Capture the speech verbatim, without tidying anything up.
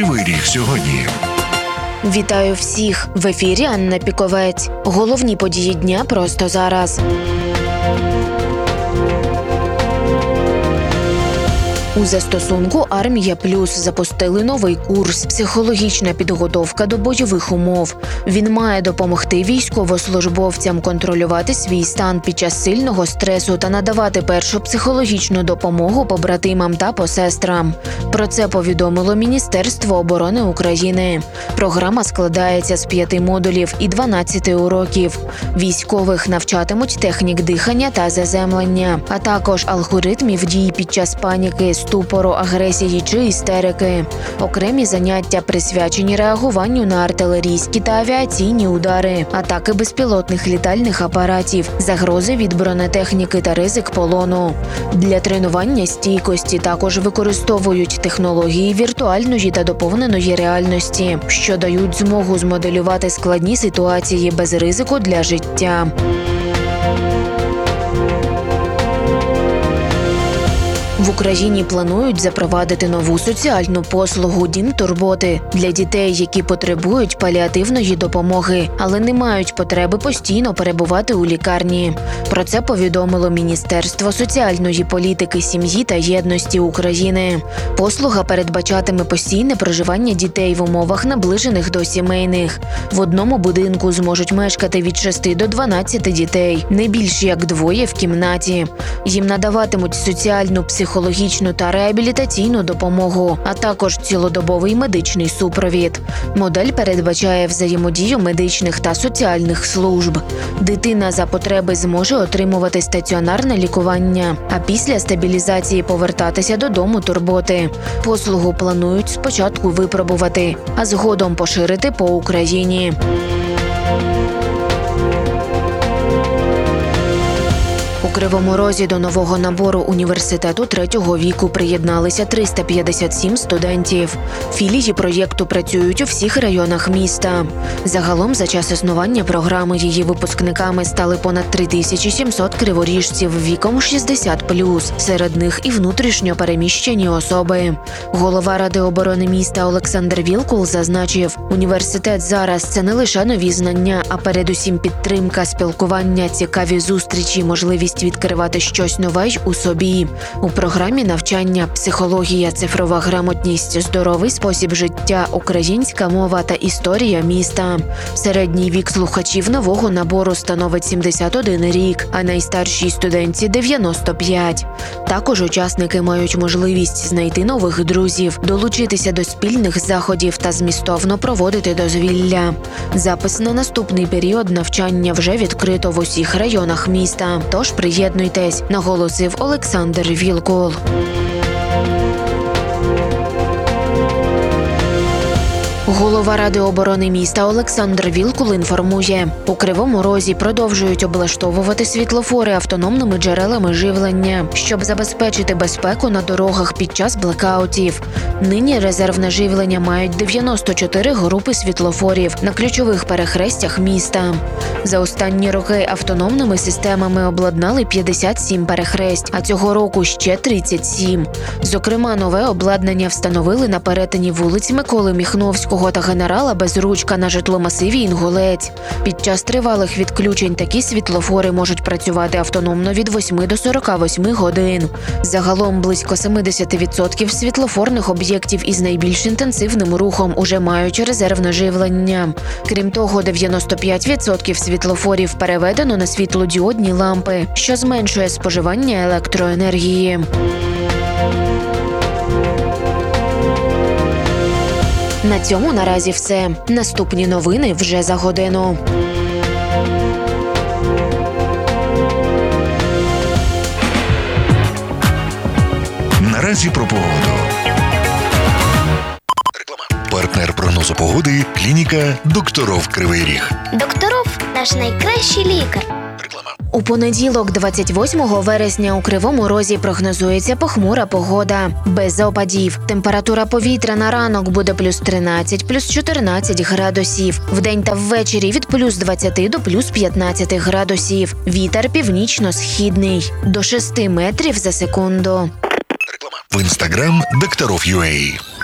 Кривий Ріг сьогодні. Вітаю всіх! В ефірі Анна Піковець. Головні події дня просто зараз. У застосунку «Армія Плюс» запустили новий курс «Психологічна підготовка до бойових умов». Він має допомогти військовослужбовцям контролювати свій стан під час сильного стресу та надавати першу психологічну допомогу побратимам та посестрам. Про це повідомило Міністерство оборони України. Програма складається з п'яти модулів і дванадцяти уроків. Військових навчатимуть технік дихання та заземлення, а також алгоритмів дій під час паніки, ступору, агресії чи істерики. Окремі заняття присвячені реагуванню на артилерійські та авіаційні удари, атаки безпілотних літальних апаратів, загрози від бронетехніки та ризик полону. Для тренування стійкості також використовують технології віртуальної та доповненої реальності, що дають змогу змоделювати складні ситуації без ризику для життя. В Україні планують запровадити нову соціальну послугу «Дім турботи» для дітей, які потребують паліативної допомоги, але не мають потреби постійно перебувати у лікарні. Про це повідомило Міністерство соціальної політики, сім'ї та єдності України. Послуга передбачатиме постійне проживання дітей в умовах, наближених до сімейних. В одному будинку зможуть мешкати від шести до дванадцяти дітей, не більш як двоє в кімнаті. Їм надаватимуть соціальну, психологічну, психологічну та реабілітаційну допомогу, а також цілодобовий медичний супровід. Модель передбачає взаємодію медичних та соціальних служб. Дитина за потреби зможе отримувати стаціонарне лікування, а після стабілізації повертатися додому турботи. Послугу планують спочатку випробувати, а згодом поширити по Україні. У Кривому Розі до нового набору університету третього віку приєдналися триста п'ятдесят сім студентів. Філії проєкту працюють у всіх районах міста. Загалом за час існування програми її випускниками стали понад три тисячі сімсот криворіжців віком шістдесят плюс. Серед них і внутрішньо переміщені особи. Голова Ради оборони міста Олександр Вілкул зазначив, університет зараз – це не лише нові знання, а передусім підтримка, спілкування, цікаві зустрічі, можливість відкривати щось нове й у собі. У програмі навчання, психологія, цифрова грамотність, здоровий спосіб життя, українська мова та історія міста. Середній вік слухачів нового набору становить сімдесят один рік, а найстаршій студентці – дев'яносто п'ять. Також учасники мають можливість знайти нових друзів, долучитися до спільних заходів та змістовно проводити дозвілля. Запис на наступний період навчання вже відкрито в усіх районах міста. Тож приєднуйтесь, наголосив Олександр Вілкул. Голова Ради оборони міста Олександр Вілкул інформує, у Кривому Розі продовжують облаштовувати світлофори автономними джерелами живлення, щоб забезпечити безпеку на дорогах під час блекаутів. Нині резервне живлення мають дев'яносто чотири групи світлофорів на ключових перехрестях міста. За останні роки автономними системами обладнали п'ятдесят сім перехресть, а цього року ще тридцять сім. Зокрема, нове обладнання встановили на перетині вулиць Миколи Міхновського та генерала Безручка на житломасиві Інгулець. Під час тривалих відключень такі світлофори можуть працювати автономно від восьми до сорока восьми годин. Загалом близько сімдесят відсотків світлофорних об'єктів із найбільш інтенсивним рухом уже мають резервне живлення. Крім того, дев'яносто п'ять відсотків світлофорів переведено на світлодіодні лампи, що зменшує споживання електроенергії. На цьому наразі все. Наступні новини вже за годину. Наразі про погоду. Реклама. Партнер прогнозу погоди – клініка «Докторов Кривий Ріг». Докторов – наш найкращий лікар. Реклама. У понеділок, двадцять восьмого вересня, у Кривому Розі прогнозується похмура погода. Без опадів. Температура повітря на ранок буде плюс тринадцять, плюс чотирнадцять градусів. Вдень та ввечері від плюс двадцяти до плюс п'ятнадцяти градусів. Вітер північно-східний. До шести метрів за секунду. Реклама. В інстаграм «Докторов.ua».